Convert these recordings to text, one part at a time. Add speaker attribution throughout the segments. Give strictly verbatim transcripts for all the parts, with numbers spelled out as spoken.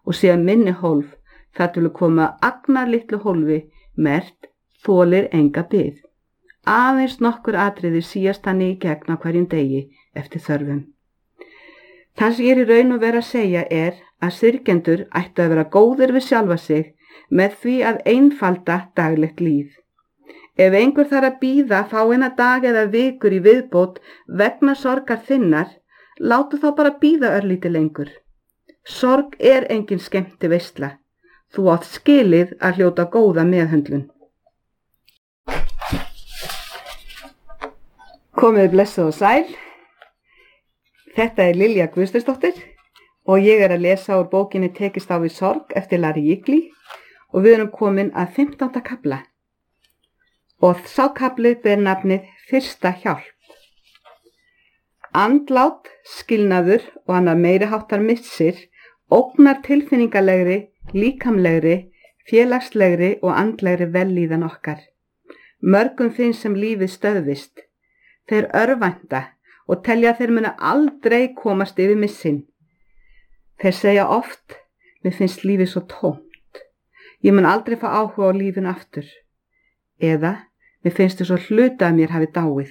Speaker 1: og síðan minni hólf þar til að koma agnar litlu hólfi mert þolir enga bið. Aðeins nokkur atriði síast hann í gegn á hverjum degi eftir þörfum. Það sem ég er í raun og vera að segja er að syrgjendur ættu að vera góðir við sjálfa sig með því að einfalda daglegt líf. Ef einhver þarf að bíða fáeina dag eða vikur í viðbót vegna sorgar þinnar, látu þá bara bíða örlítið lengur. Sorg er engin skemmti veisla. Þú átt skilið að hljóta góða meðhöndlun. Komið blessuð og sæl. Þetta er Lilja Guðsteinsdóttir og ég er að lesa úr bókinni Tekist á við sorg eftir Larry Higley og við erum komin að fimmtánda kafla. Og sá kafli ber nafnið Fyrsta hjálp. Andlát, skilnaður og annar meiri háttar missir ógnar tilfinningalegri, líkamlegri, félagslegri og andlegri vellíðan okkar. Mörgum finnst sem lífið stöðvist. Þeir örvænta og telja að þeir munu aldrei komast yfir missin. Þeir segja oft, mér finnst lífið svo tómt. Ég mun aldrei fá áhuga á lífinu aftur. Eða, mér finnst þess að hluta að mér hafi dáið.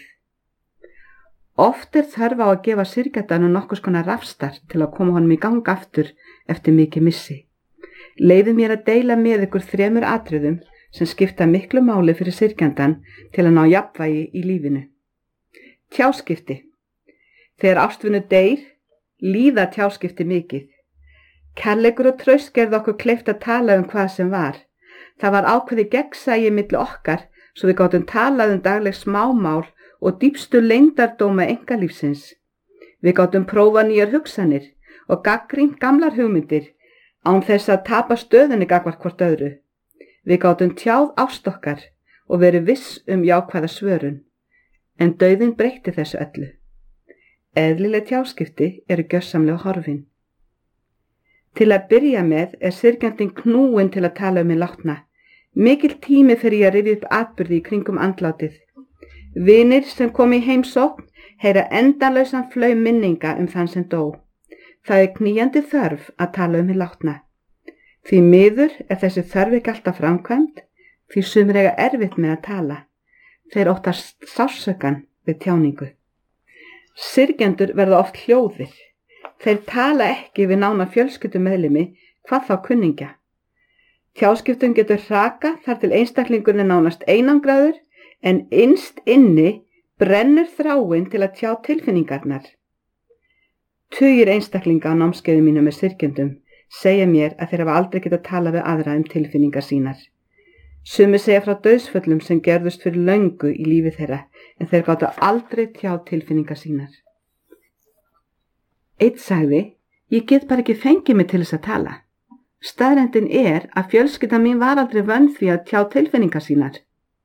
Speaker 1: Oft er þörf á að gefa syrgjandanum nokkurs konar rafstart til að koma honum í gang aftur eftir mikið missi. Leyfið mér að deila með ykkur þremur atriðum sem skipta miklu máli fyrir syrgjandan til að ná jafnvægi í lífinu. Tjáskipti. Þegar ástvinu deyr, líða tjáskipti mikið. Kærleikur og traust gerði okkur kleift að tala um hvað sem var. Það var ákveðið gegnsæi milli okkar svo við gátum talað um dagleg smámál og dýpstu leyndardóma einkalífsins. Við gátum prófa nýjar hugsanir og gagnrýnt gamlar hugmyndir án þess að tapa stöðunni gagnvart hvort öðru. Við gátum tjáð ást okkar og verið viss um jákvæða svörun. En dauðinn breytti þessu öllu. Eðlileg tjáskipti eru gjörsamlega horfin. Til að byrja með er syrgjandinn knúinn til að tala um hinn látna. Mikil tími fyrir ég að rifja upp atburði í kringum andlátið. Vinir sem kom í heimsókn heyra endanlausan flaum minninga um þann sem dó. Það er knýjandi þörf að tala um hinn látna. Því miður er þessi þörf ekki alltaf framkvæmd, því sumir eiga erfitt með að tala. Þeir óttast sársaukann við tjáningu. Syrgjendur verða oft hljóðir. Þeir tala ekki við nána fjölskyldumeðlimi, hvað þá kunningja. Tjáskiptum getur hraka þar til einstaklingurinn er nánast einangraður, en innst inni brennur þráin til að tjá tilfinningarnar. Tugir einstaklinga á námskeiðum mínum með syrgjendum segja mér að þeir hafa aldrei getað talað við aðra um tilfinningar sínar. Sumir segja frá dauðsföllum sem gerðust fyrir löngu í lífi þeirra, en þeir gátu aldrei tjá tilfinningar sínar. Einn sagði, ég get bara ekki fengið mig til þess að tala. Staðreyndin er að fjölskyldan mín var aldrei vön því að tjá tilfinningar sínar.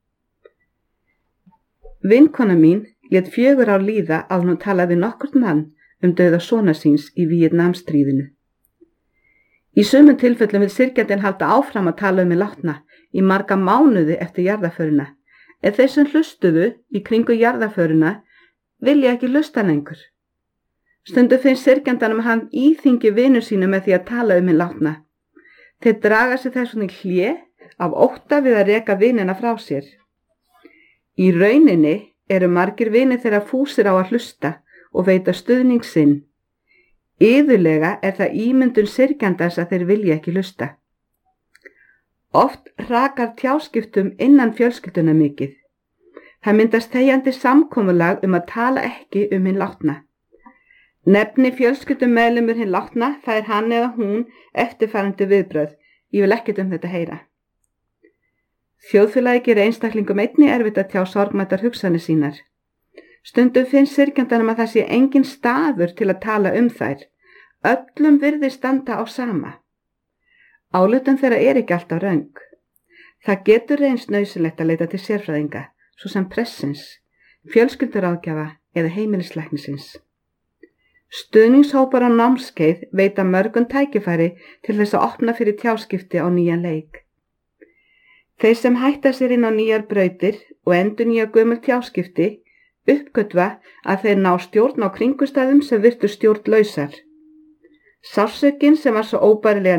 Speaker 1: Vinkona mín lét fjögur ár líða að hún talaði við nokkurt mann um dauða sonar síns í Víetnamstríðinu. Í sumum tilfellum vil syrgjandinn halda áfram að tala um hinn látna í marga mánuði eftir jarðarförina, en þeir sem hlustuðu í kringu jarðarförina vilja ekki hlusta lengur. Stundu finnst syrgjandanum hann íþyngi vinur sínu með því að tala um hinn látna. Þeir draga sig þess vegna í hlé af ótta við að reka vinina frá sér. Í rauninni eru margir vinir þeirra fúsir á að hlusta og veita stuðning sinn. Iðulega er það ímyndun syrgjandans að þeir vilja ekki hlusta. Oft hrakar tjáskiptum innan fjölskylduna mikið. Það myndast þegjandi samkomulag um að tala ekki um hinn látna. Nefni fjölskyldumeðlimur hinn látna, það er hann eða hún eftirfarandi viðbrögð. Ég vil ekkert um þetta heyra. Þjóðfélagi gerir einstaklingum einni erfitt að tjá sorgmættar hugsanir sínar. Stundum finnst syrgjandanum að það sé engin staður til að tala um þær. Öllum virðist standa á sama. Álitum þeirra er ekki alltaf röng. Það getur reynst nauðsynlegt að leita til sérfræðinga, svo sem pressins, fjölskylduráðgjafa eða heimilislæknisins. Stuðningshópar á námskeið veita mörgum tækifæri til þess að opna fyrir tjáskipti á nýjan leik. Þeir sem hætta sér inn á nýjar brautir og endurnýja gömul tjáskipti uppgötva að þeir ná stjórn á kringumstæðum sem virtu stjórnlausar. Sársaukinn sem var svo óbærilega